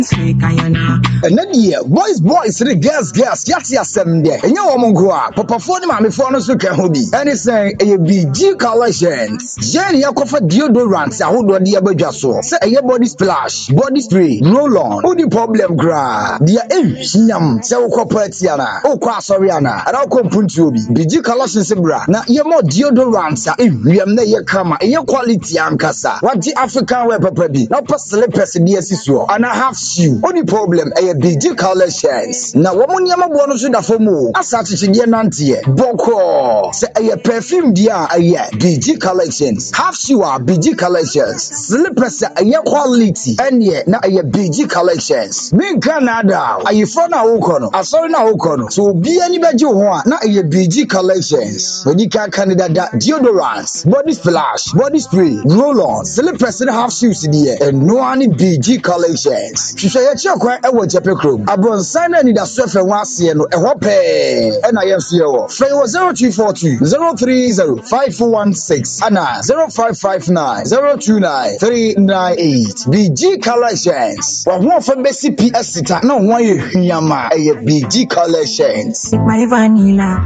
And then boys, the girls, yati asem there. And you woman go up. Papa phone me phone so can hobi. And it's saying a BG collections. Jenny yakofa deodorants a who do the abadwa so. Say a body splash, body spray, roll on. Who the problem gra? Dia nyam. Say wo property ana. O kwa sorry ana. Ara ko puntu obi. BG collections bra. Na ye more deodorants a wiem na ye kama. E quality ankasa. What the African wear papa bi. Na pa slippers di asiso. And I have shoe. Only problem a BG collections. Na woman yama bono so da fomu. Asa chichide nante boko. Say a perfume dia a BG collections. Half shoe BG collections. Slippers a quality. And ye na a BG collections. Min Canada. Aye from na ukono. Asori na ukono. So be any beji ho na a BG collections. Medical Canada deodorants, body splash, body spray, roll on, slippers and half shoes there. And no any BG collections. She say check kwa e wo jepe krom. Abron sign ni da so fe wase no e ho pe. And I am see wo. Free 0242 030 5416 and 0559 029 398. BG collections. Wa ho fa besi PS sita na ho ye hwiama e BG collections. My vanilla.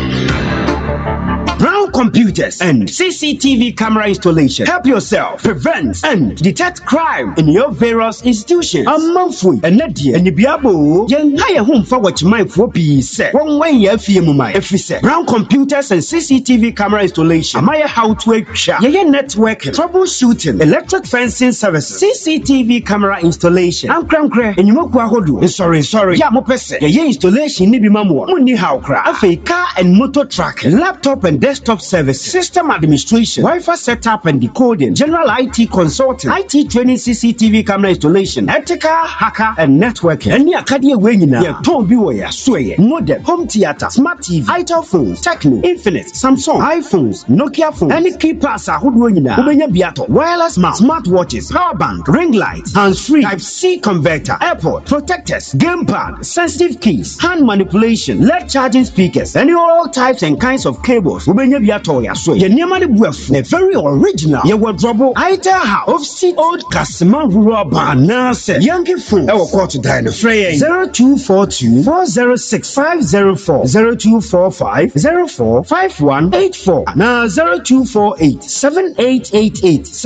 Brown Computers and CCTV camera installation. Help yourself prevent and detect crime in your various institutions. A monthly and Nadia and Biabo, young higher home for what you might for peace. One way you feel my efficient. Brown Computers and CCTV camera installation. Maya how to work networking, troubleshooting, electric fencing services, CCTV camera installation. I'm crank and you know what sorry. Yeah, mopese. Your installation ni bimamo. Muni how cra. Afe car and motor track, laptop and desktop service, system administration, Wi-Fi setup and decoding, general IT consulting, IT training, CCTV camera installation, ethical, hacker and networking. Any academy winning ya don't be where sway, modem, home theater, smart TV, Itel phones, Techno, Infinite, Samsung, iPhones, Nokia phones, any key passer who winning Ubenya Biato, wireless mouse, smart watches, power bank, ring light, hands-free, Type-C converter, airport, protectors, gamepad, sensitive keys, hand manipulation, LED charging speakers, and all types and kinds of cables. Ubenya Biato ya so. Ye niamani buef, ne very original. Ye wardrobe, Itel house, off-seat old customer rural banase. Yankee phone, ewa quarter dine frame 0242 406 504 0245 04 5184 na 0248 7888